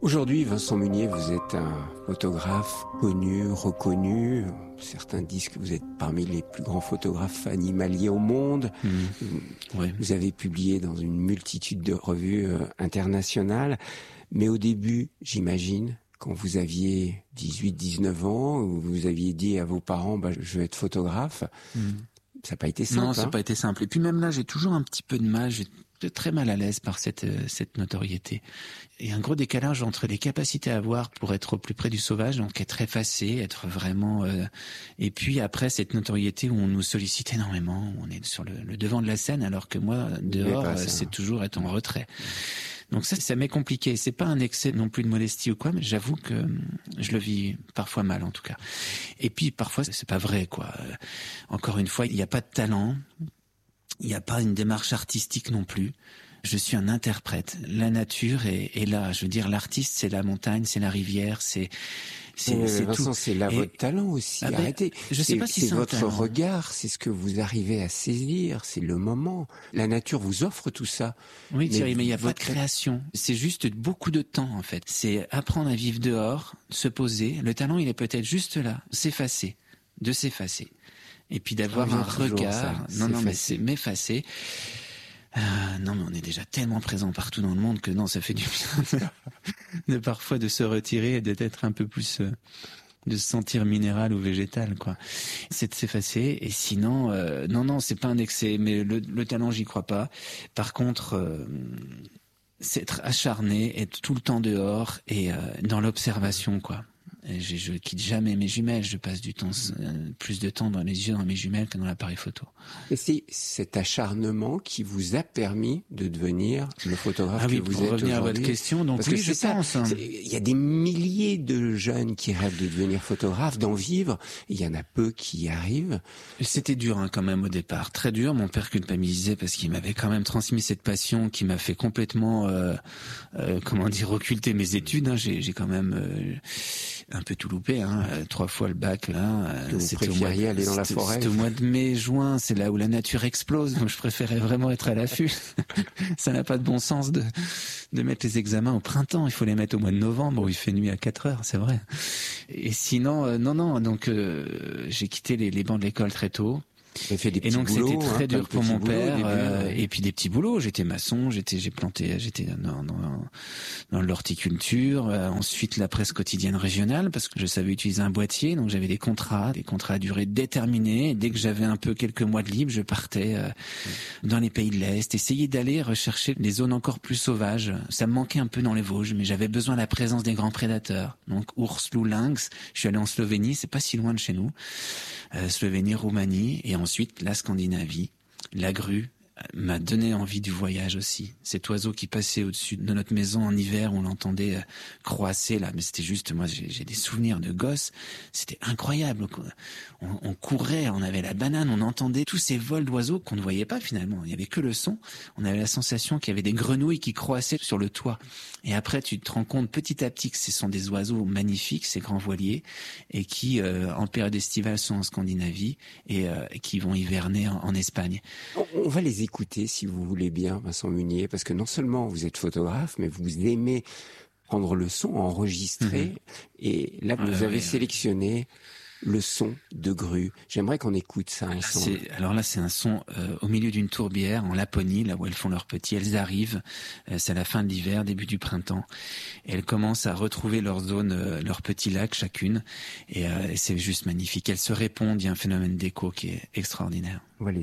Aujourd'hui, Vincent Munier, vous êtes un photographe connu, reconnu. Certains disent que vous êtes parmi les plus grands photographes animaliers au monde. Ouais. Vous avez publié dans une multitude de revues internationales. Mais au début, j'imagine, quand vous aviez 18-19 ans, vous aviez dit à vos parents, je vais être photographe. Ça n'a pas été simple. Non, ça n'a pas été simple. Et puis même là, j'ai toujours un petit peu de mal. J'étais très mal à l'aise par cette notoriété. Et un gros décalage entre les capacités à avoir pour être au plus près du sauvage, donc être effacé, être vraiment... Et puis après, cette notoriété où on nous sollicite énormément, où on est sur le devant de la scène, alors que moi, dehors, c'est toujours être en retrait. Donc ça m'est compliqué. C'est pas un excès non plus de modestie ou quoi, mais j'avoue que je le vis parfois mal en tout cas. Et puis parfois c'est pas vrai quoi. Encore une fois, il n'y a pas de talent, il n'y a pas une démarche artistique non plus. Je suis un interprète. La nature est là. Je veux dire, l'artiste, c'est la montagne, c'est la rivière, c'est Vincent, tout. c'est là votre talent aussi. Arrêtez. Je sais pas si c'est votre talent. regard, c'est ce que vous arrivez à saisir, c'est le moment. La nature vous offre tout ça. Oui, Thierry, mais il n'y a pas de création. C'est juste beaucoup de temps, en fait. C'est apprendre à vivre dehors, se poser. Le talent, il est peut-être juste là, de s'effacer. Et puis d'avoir un regard. Non, mais c'est m'effacer. Non, mais on est déjà tellement présent partout dans le monde que non, ça fait du bien de parfois de se retirer et d'être un peu plus, de se sentir minéral ou végétal, quoi. C'est de s'effacer. Et sinon, non, c'est pas un excès, mais le talent, j'y crois pas. Par contre, c'est être acharné, être tout le temps dehors et dans l'observation, quoi. Je quitte jamais mes jumelles, je passe plus de temps dans les yeux dans mes jumelles que dans l'appareil photo. Et c'est cet acharnement qui vous a permis de devenir le photographe que vous êtes aujourd'hui. Pour revenir à votre question, donc oui, je pense. Il y a des milliers de jeunes qui rêvent de devenir photographes, d'en vivre. Il y en a peu qui y arrivent. C'était dur quand même au départ, très dur. Mon père culpabilisait parce qu'il m'avait quand même transmis cette passion qui m'a fait complètement, occulter mes études. J'ai quand même un peu tout loupé, 3 fois le bac là. Vous préfériez aller dans la forêt. C'était au mois de mai-juin, c'est là où la nature explose, donc je préférais vraiment être à l'affût. Ça n'a pas de bon sens de mettre les examens au printemps, il faut les mettre au mois de novembre où il fait nuit à 4 heures, c'est vrai. Et sinon, non, donc j'ai quitté les bancs de l'école très tôt. Et donc c'était très dur pour mon père, et puis des petits boulots. J'étais maçon, j'étais dans l'horticulture, ensuite la presse quotidienne régionale parce que je savais utiliser un boîtier, donc j'avais des contrats à durée déterminée. Et dès que j'avais un peu quelques mois de libre, je partais dans les pays de l'Est, essayer d'aller rechercher des zones encore plus sauvages. Ça me manquait un peu dans les Vosges, mais j'avais besoin de la présence des grands prédateurs. Donc ours, loup, lynx. Je suis allé en Slovénie, c'est pas si loin de chez nous. Slovénie, Roumanie, et ensuite la Scandinavie, la grue m'a donné envie du voyage aussi. Cet oiseau qui passait au-dessus de notre maison en hiver, on l'entendait croasser là, mais c'était juste, moi j'ai des souvenirs de gosse, c'était incroyable. On courait, on avait la banane, on entendait tous ces vols d'oiseaux qu'on ne voyait pas finalement, il y avait que le son. On avait la sensation qu'il y avait des grenouilles qui croassaient sur le toit. Et après tu te rends compte petit à petit que ce sont des oiseaux magnifiques, ces grands voiliers, et qui en période estivale sont en Scandinavie et qui vont hiverner en Espagne. On va les écouter si vous voulez bien, Vincent Munier, parce que non seulement vous êtes photographe, mais vous aimez prendre le son, enregistrer, et là vous avez sélectionné le son de grue. J'aimerais qu'on écoute ça ensemble. Alors là, c'est un son au milieu d'une tourbière en Laponie, là où elles font leurs petits. Elles arrivent, c'est la fin de l'hiver, début du printemps, et elles commencent à retrouver leur zone, leur petit lac chacune, et c'est juste magnifique. Elles se répondent, il y a un phénomène d'écho qui est extraordinaire. Voilà.